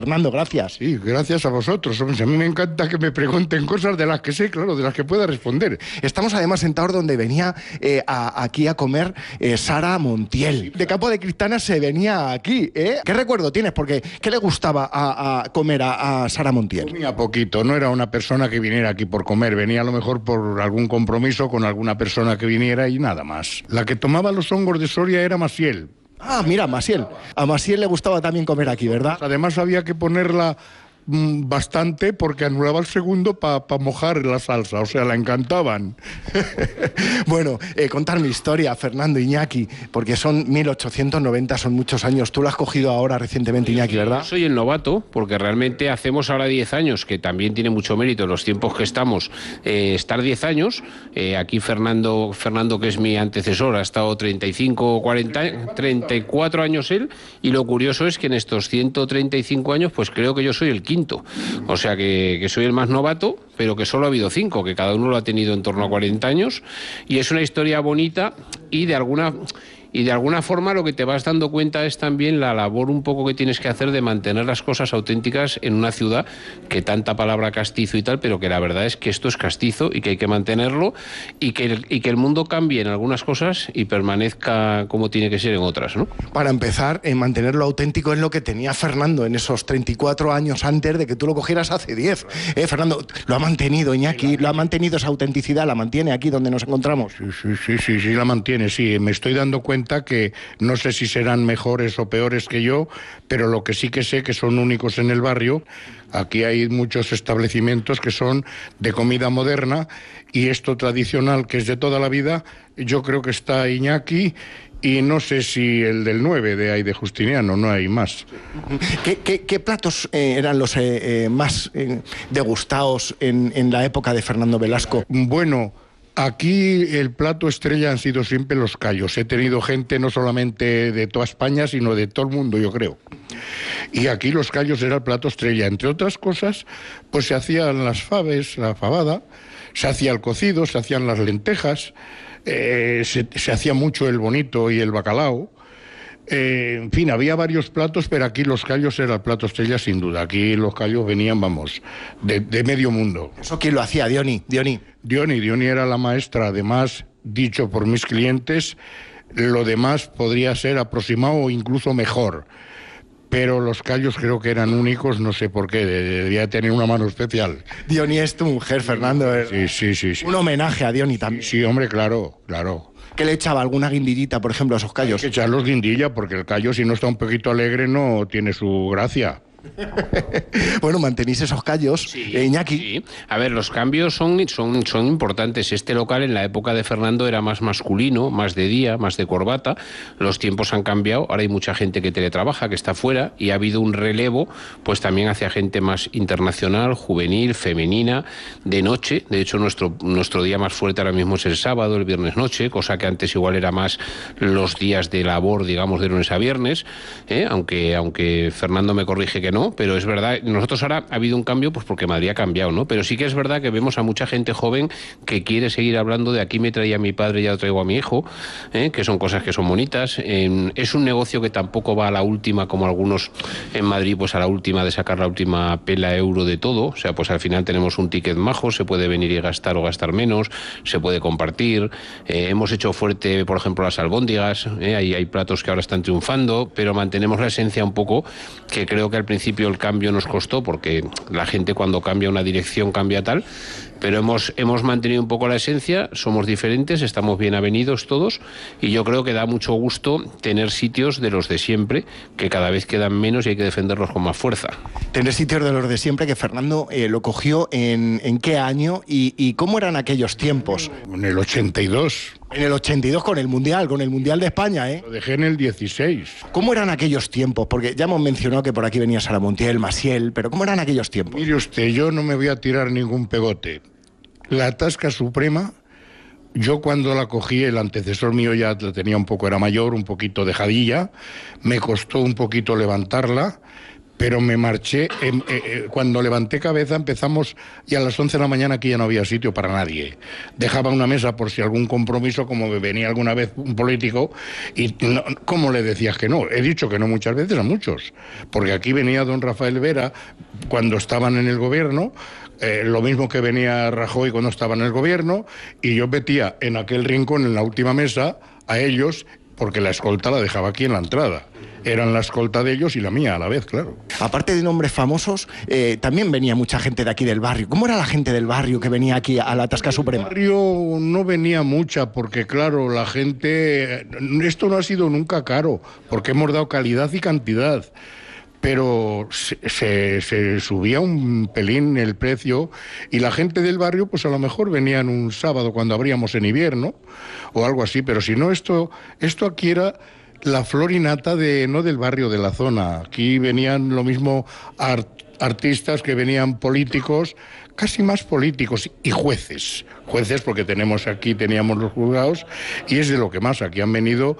Fernando, gracias. Sí, gracias a vosotros. Hombre, a mí me encanta que me pregunten cosas de las que sé, claro, de las que pueda responder. Estamos además sentados donde venía aquí a comer Sara Montiel. De Campo de Cristana se venía aquí, ¿eh? ¿Qué recuerdo tienes? Porque, ¿qué le gustaba a comer a Sara Montiel? Comía poquito, no era una persona que viniera aquí por comer, venía a lo mejor por algún compromiso con alguna persona que viniera y nada más. La que tomaba los hongos de Soria era Maciel. Ah, mira, Maciel. A Maciel le gustaba también comer aquí, ¿verdad? Además había que ponerla bastante porque anulaba el segundo para mojar la salsa, o sea, la encantaban. Bueno, contar mi historia, Fernando, Iñaki, porque son 1890, son muchos años. Tú lo has cogido ahora recientemente, Iñaki, ¿verdad? Yo soy el novato, porque realmente hacemos ahora 10 años, que también tiene mucho mérito en los tiempos que estamos, estar 10 años. Aquí Fernando, que es mi antecesor, ha estado 35, 40, 34 años él, y lo curioso es que en estos 135 años, pues creo que yo soy el quinto. O sea que soy el más novato, pero que solo ha habido 5, que cada uno lo ha tenido en torno a 40 años, y es una historia bonita y de alguna forma lo que te vas dando cuenta es también la labor un poco que tienes que hacer de mantener las cosas auténticas en una ciudad que tanta palabra castizo y tal, pero que la verdad es que esto es castizo y que hay que mantenerlo y que el mundo cambie en algunas cosas y permanezca como tiene que ser en otras, ¿no? Para empezar, mantenerlo auténtico es lo que tenía Fernando en esos 34 años antes de que tú lo cogieras hace 10. Fernando, lo ha mantenido, Iñaki, lo ha mantenido esa autenticidad, la mantiene aquí donde nos encontramos. Sí, la mantiene, sí. Me estoy dando cuenta que no sé si serán mejores o peores que yo, pero lo que sí que sé que son únicos en el barrio. Aquí hay muchos establecimientos que son de comida moderna y esto tradicional, que es de toda la vida, yo creo que está Iñaki y no sé si el del 9 de ahí de Justiniano, no hay más. ¿Qué platos eran los más degustados en la época de Fernando Velasco? Bueno, aquí el plato estrella han sido siempre los callos. He tenido gente no solamente de toda España, sino de todo el mundo, yo creo. Y aquí los callos era el plato estrella. Entre otras cosas, pues se hacían las faves, la fabada, se hacía el cocido, se hacían las lentejas, se hacía mucho el bonito y el bacalao. En fin, había varios platos, pero aquí los callos era el plato estrella sin duda. Aquí los callos venían, vamos, de medio mundo. ¿Eso quién lo hacía? Diony Era la maestra, además, dicho por mis clientes, lo demás podría ser aproximado o incluso mejor. Pero los callos creo que eran únicos, no sé por qué, debería tener una mano especial. Diony es tu mujer, Fernando. Sí. Un homenaje a Diony también. Sí, hombre, claro. ¿Qué le echaba? ¿Alguna guindillita, por ejemplo, a esos callos? Hay que echarlos guindilla, porque el callo, si no está un poquito alegre, no tiene su gracia. Bueno, mantenéis esos callos, Sí, Iñaki. Sí. A ver, los cambios son importantes. Este local en la época de Fernando era más masculino, más de día, más de corbata. Los tiempos han cambiado. Ahora hay mucha gente que teletrabaja, que está fuera, y ha habido un relevo, pues también hacia gente más internacional, juvenil, femenina, de noche. De hecho, nuestro día más fuerte ahora mismo es el sábado, el viernes noche, cosa que antes igual era más los días de labor, digamos, de lunes a viernes, aunque Fernando me corrige que no, pero es verdad, nosotros ahora ha habido un cambio pues porque Madrid ha cambiado, ¿no? Pero sí que es verdad que vemos a mucha gente joven que quiere seguir hablando de aquí me traía mi padre, ya lo traigo a mi hijo, que son cosas que son bonitas. Es un negocio que tampoco va a la última, como algunos en Madrid, pues a la última de sacar la última pela euro de todo. O sea, pues al final tenemos un ticket majo, se puede venir y gastar o gastar menos, se puede compartir. Hemos hecho fuerte, por ejemplo, las albóndigas, hay platos que ahora están triunfando, pero mantenemos la esencia un poco, que creo que al principio el cambio nos costó, porque la gente cuando cambia una dirección cambia tal, pero hemos mantenido un poco la esencia, somos diferentes, estamos bien avenidos todos, y yo creo que da mucho gusto tener sitios de los de siempre, que cada vez quedan menos y hay que defenderlos con más fuerza. Tener sitios de los de siempre, que Fernando lo cogió en qué año y cómo eran aquellos tiempos. En el 82. En el 82 con el Mundial de España, ¿eh? Lo dejé en el 16. ¿Cómo eran aquellos tiempos? Porque ya hemos mencionado que por aquí venía Sara Montiel, Maciel, pero ¿cómo eran aquellos tiempos? Mire usted, yo no me voy a tirar ningún pegote. La Tasca Suprema, yo cuando la cogí, el antecesor mío ya la tenía un poco, era mayor, un poquito dejadilla, me costó un poquito levantarla, pero me marché, cuando levanté cabeza empezamos y a las 11 de la mañana aquí ya no había sitio para nadie. Dejaba una mesa por si algún compromiso, como venía alguna vez un político, y no, ¿cómo le decías que no? He dicho que no muchas veces a muchos, porque aquí venía don Rafael Vera cuando estaban en el gobierno, lo mismo que venía Rajoy cuando estaba en el gobierno, y yo metía en aquel rincón, en la última mesa, a ellos, porque la escolta la dejaba aquí en la entrada. Eran la escolta de ellos y la mía a la vez, claro. Aparte de nombres famosos, también venía mucha gente de aquí del barrio. ¿Cómo era la gente del barrio que venía aquí a la Tasca Suprema? El barrio no venía mucha, porque claro, la gente... Esto no ha sido nunca caro, porque hemos dado calidad y cantidad. Pero se subía un pelín el precio y la gente del barrio pues a lo mejor venían un sábado cuando abríamos en invierno o algo así, pero si no, esto aquí era la flor y nata no del barrio, de la zona. Aquí venían lo mismo artistas que venían políticos, casi más políticos, y jueces porque teníamos los juzgados, y es de lo que más, aquí han venido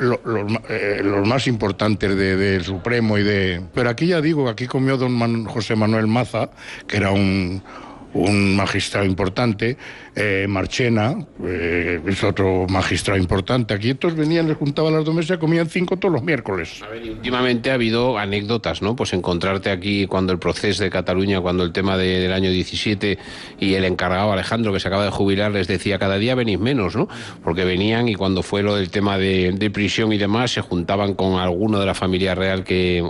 los más importantes del Supremo pero aquí ya digo, aquí comió don José Manuel Maza, que era un magistrado importante, Marchena, es otro magistrado importante. Aquí estos venían, les juntaban las dos mesas, comían 5 todos los miércoles. A ver, y últimamente ha habido anécdotas, ¿no? Pues encontrarte aquí cuando el proceso de Cataluña, cuando el tema del año 17 y el encargado Alejandro, que se acaba de jubilar, les decía, cada día venís menos, ¿no? Porque venían y cuando fue lo del tema de prisión y demás, se juntaban con alguno de la familia real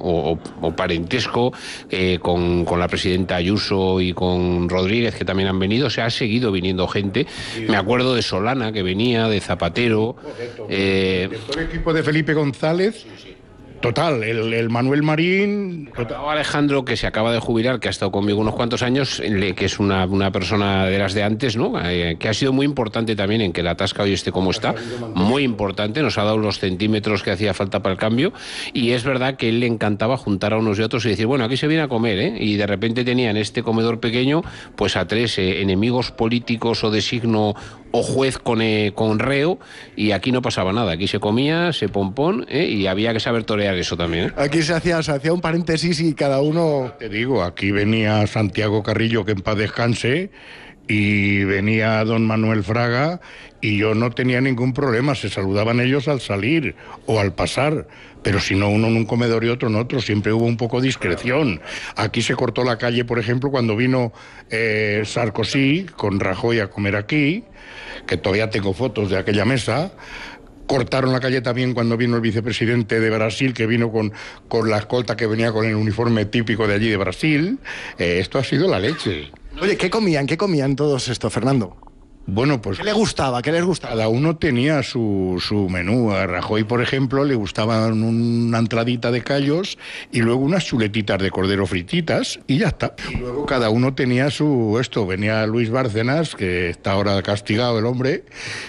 o parentesco, con la presidenta Ayuso y con Rodríguez, que también han venido. O sea, ha seguido viniendo gente. Me acuerdo de Solana, que venía, de Zapatero. De todo el equipo de Felipe González. Total, el Manuel Marín... Alejandro, que se acaba de jubilar, que ha estado conmigo unos cuantos años, que es una persona de las de antes, ¿no? Que ha sido muy importante también en que la Tasca hoy esté como está, muy importante, nos ha dado los centímetros que hacía falta para el cambio, y es verdad que él le encantaba juntar a unos y otros y decir, bueno, aquí se viene a comer, ¿eh? Y de repente tenía en este comedor pequeño pues a 3 enemigos políticos o de signo o juez con reo, y aquí no pasaba nada, aquí se comía, se pompón, y había que saber torear eso también, ¿eh? Aquí se hacía un paréntesis y cada uno... Te digo, aquí venía Santiago Carrillo, que en paz descanse, y venía don Manuel Fraga, y yo no tenía ningún problema, se saludaban ellos al salir o al pasar, pero si no uno en un comedor y otro en otro, siempre hubo un poco de discreción. Aquí se cortó la calle, por ejemplo, cuando vino Sarkozy con Rajoy a comer aquí, que todavía tengo fotos de aquella mesa. Cortaron la calle también cuando vino el vicepresidente de Brasil, que vino con la escolta que venía con el uniforme típico de allí de Brasil. Esto ha sido la leche. Oye, ¿qué comían todos esto, Fernando? Bueno, pues... ¿Qué les gustaba? Cada uno tenía su menú. A Rajoy, por ejemplo, le gustaban una entradita de callos y luego unas chuletitas de cordero frititas y ya está. Y luego cada uno tenía venía Luis Bárcenas, que está ahora castigado el hombre,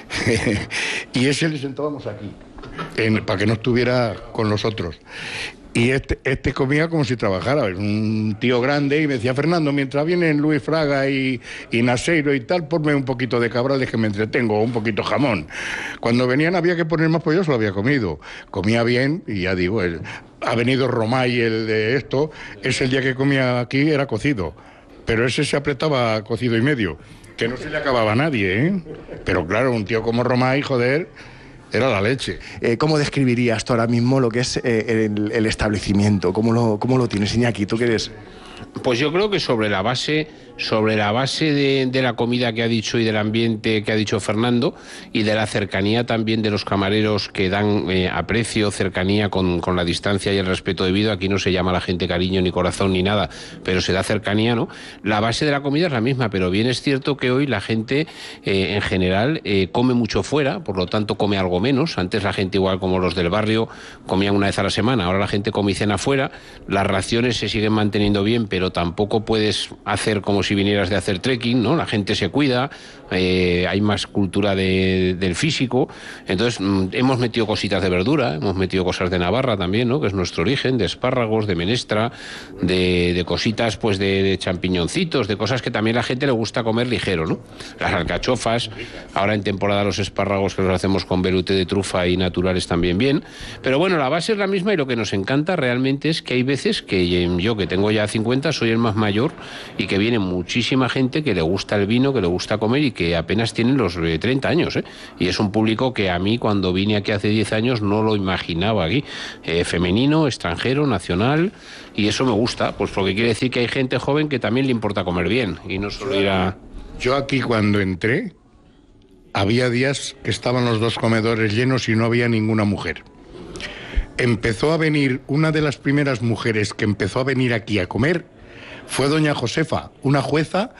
y ese le sentábamos aquí, para que no estuviera con los otros. Y este comía como si trabajara, es un tío grande, y me decía, Fernando, mientras vienen Luis Fraga y Naseiro y tal, ponme un poquito de cabrales que me entretengo, o un poquito jamón. Cuando venían había que poner más, pues yo se lo había comido. Comía bien, y ya digo, ha venido Romay, el de esto, es el día que comía aquí, era cocido, pero ese se apretaba cocido y medio, que no se le acababa a nadie, ¿eh? Pero claro, un tío como Romay, joder... Era la leche. ¿Cómo describirías tú ahora mismo lo que es el establecimiento? ¿Cómo lo tienes, Iñaki? ¿Tú qué eres? Pues yo creo que sobre la base de la comida que ha dicho y del ambiente que ha dicho Fernando, y de la cercanía también de los camareros que dan aprecio, cercanía con la distancia y el respeto debido. Aquí no se llama a la gente cariño ni corazón ni nada, pero se da cercanía, ¿no? La base de la comida es la misma, pero bien es cierto que hoy la gente en general come mucho fuera, por lo tanto come algo menos. Antes la gente, igual como los del barrio, comían una vez a la semana, ahora la gente come y cena fuera. Las raciones se siguen manteniendo bien, pero tampoco puedes hacer como si vinieras de hacer trekking, ¿no? La gente se cuida, hay más cultura del físico. Entonces, hemos metido cositas de verdura, hemos metido cosas de Navarra también, ¿no? Que es nuestro origen, de espárragos, de menestra, de cositas, pues de champiñoncitos, de cosas que también a la gente le gusta comer ligero, ¿no? Las alcachofas, ahora en temporada los espárragos que los hacemos con velouté de trufa y naturales también bien. Pero bueno, la base es la misma y lo que nos encanta realmente es que hay veces que yo, que tengo ya 50, soy el más mayor y que viene muchísima gente que le gusta el vino, que le gusta comer y que apenas tienen los 30 años, ¿eh? Y es un público que a mí cuando vine aquí hace 10 años no lo imaginaba aquí. Femenino, extranjero, nacional, y eso me gusta, pues porque quiere decir que hay gente joven que también le importa comer bien y no solo ir a... Yo aquí cuando entré, había días que estaban los 2 comedores llenos y no había ninguna mujer. Empezó a venir, una de las primeras mujeres que empezó a venir aquí a comer fue doña Josefa, una jueza